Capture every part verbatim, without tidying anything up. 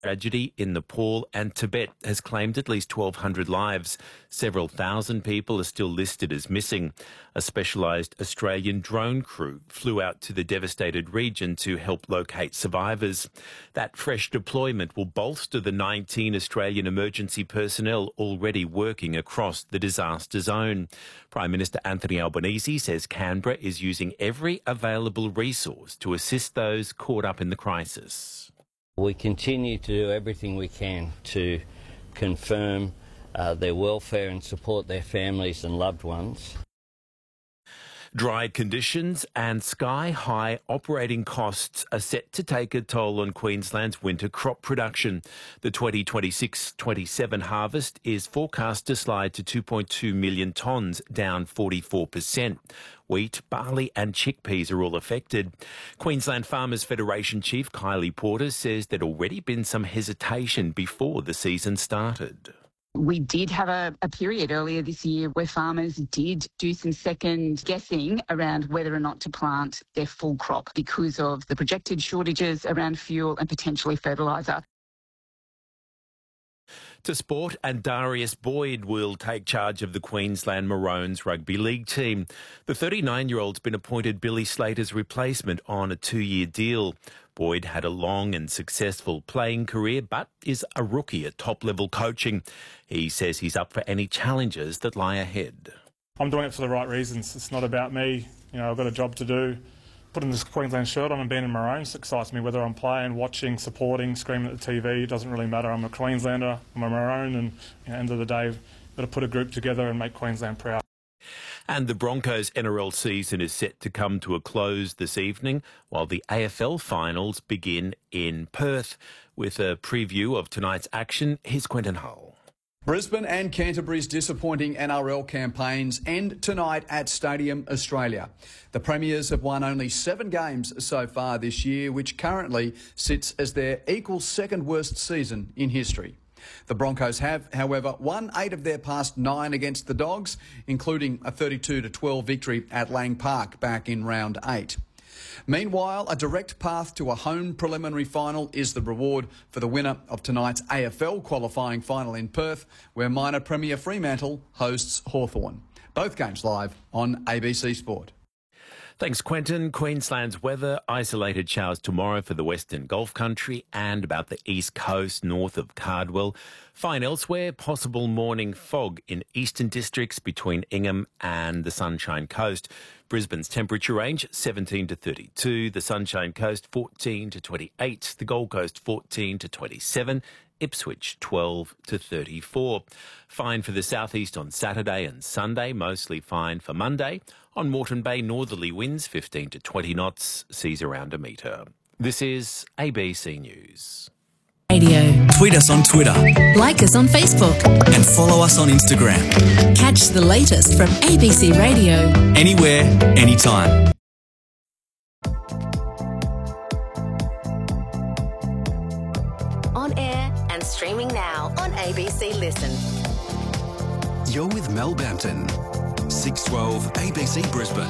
Tragedy in Nepal and Tibet has claimed at least twelve hundred lives. Several thousand people are still listed as missing. A specialised Australian drone crew flew out to the devastated region to help locate survivors. That fresh deployment will bolster the nineteen Australian emergency personnel already working across the disaster zone. Prime Minister Anthony Albanese says Canberra is using every available resource to assist those caught up in the crisis. We continue to do everything we can to confirm uh, their welfare and support their families and loved ones. Dry conditions and sky-high operating costs are set to take a toll on Queensland's winter crop production. The twenty twenty-six twenty-seven harvest is forecast to slide to two point two million tonnes, down forty-four percent. Wheat, barley and chickpeas are all affected. Queensland Farmers Federation Chief Kylie Porter says there'd already been some hesitation before the season started. We did have a, a period earlier this year where farmers did do some second guessing around whether or not to plant their full crop because of the projected shortages around fuel and potentially fertiliser. To sport, and Darius Boyd will take charge of the Queensland Maroons rugby league team. The thirty-nine-year-old's been appointed Billy Slater's replacement on a two-year deal. Boyd had a long and successful playing career, but is a rookie at top-level coaching. He says he's up for any challenges that lie ahead. I'm doing it for the right reasons. It's not about me. You know, I've got a job to do. Putting this Queensland shirt on and being in Maroons excites me. Whether I'm playing, watching, supporting, screaming at the T V, it doesn't really matter. I'm a Queenslander, I'm a Maroon, and at the end of the day, we've got to put a group together and make Queensland proud. And the Broncos N R L season is set to come to a close this evening, while the A F L finals begin in Perth. With a preview of tonight's action, here's Quentin Hull. Brisbane and Canterbury's disappointing N R L campaigns end tonight at Stadium Australia. The Premiers have won only seven games so far this year, which currently sits as their equal second worst season in history. The Broncos have, however, won eight of their past nine against the Dogs, including a thirty-two to twelve victory at Lang Park back in round eight. Meanwhile, a direct path to a home preliminary final is the reward for the winner of tonight's A F L qualifying final in Perth, where minor Premier Fremantle hosts Hawthorn. Both games live on A B C Sport. Thanks, Quentin. Queensland's weather, isolated showers tomorrow for the Western Gulf Country and about the east coast north of Cardwell. Fine elsewhere, possible morning fog in eastern districts between Ingham and the Sunshine Coast. Brisbane's temperature range seventeen to thirty-two, the Sunshine Coast fourteen to twenty-eight, the Gold Coast fourteen to twenty-seven, Ipswich twelve to thirty-four. Fine for the southeast on Saturday and Sunday, mostly fine for Monday. On Moreton Bay, northerly winds fifteen to twenty knots, seas around a metre. This is A B C News. Radio. Tweet us on Twitter. Like us on Facebook. And follow us on Instagram. Catch the latest from A B C Radio. Anywhere, anytime. On air and streaming now on A B C Listen. You're with Mel Bampton. six twelve A B C Brisbane.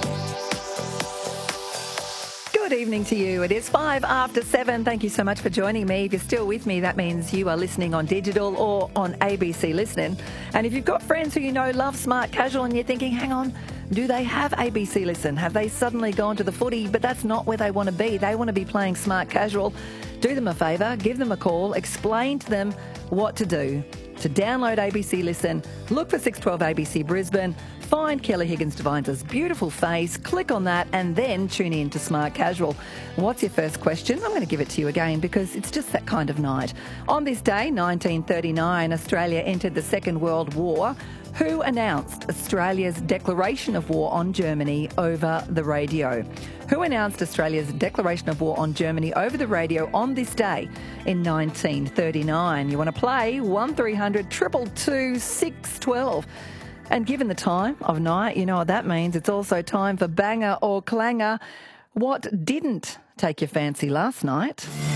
Good evening to you. It is five after seven. Thank you so much for joining me. If you're still with me, that means you are listening on digital or on A B C Listening. And if you've got friends who you know love smart casual and you're thinking, hang on, do they have A B C Listen? Have they suddenly gone to the footy, but that's not where they want to be? They want to be playing smart casual. Do them a favour, give them a call, explain to them what to do. To download A B C Listen, look for six twelve A B C Brisbane, find Kelly Higgins Devines' beautiful face, click on that and then tune in to Smart Casual. What's your first question? I'm going to give it to you again because it's just that kind of night. On this day, nineteen thirty-nine, Australia entered the Second World War. Who announced Australia's declaration of war on Germany over the radio? Who announced Australia's declaration of war on Germany over the radio on this day in nineteen thirty-nine? You want to play? one three hundred two two two six one two. And given the time of night, you know what that means. It's also time for Banger or Clanger. What didn't take your fancy last night?